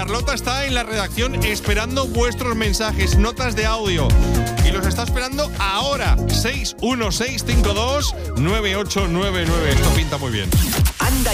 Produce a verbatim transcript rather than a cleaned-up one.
Carlota está en la redacción esperando vuestros mensajes, notas de audio. Y los está esperando ahora. seis uno seis cinco dos nueve ocho nueve nueve. Esto pinta muy bien. Anda